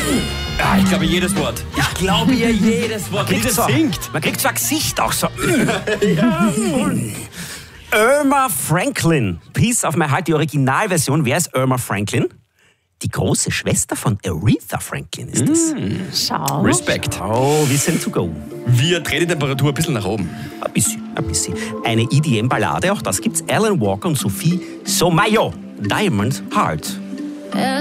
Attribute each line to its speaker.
Speaker 1: Ja, ich glaube jedes Wort.
Speaker 2: Ich glaube ihr jedes Wort.
Speaker 1: Wie das singt.
Speaker 2: Man kriegt so ein Gesicht auch so. Irma Franklin. Piece of My Heart, die Originalversion. Wer ist Irma Franklin? Die große Schwester von Aretha Franklin ist das.
Speaker 3: Schau.
Speaker 1: Respekt.
Speaker 2: Oh, wir sind to go.
Speaker 1: Wir drehen die Temperatur ein bisschen nach oben.
Speaker 2: Ein bisschen. Eine EDM-Ballade, auch das gibt's. Alan Walker und Sophie Somayo. Diamond Heart.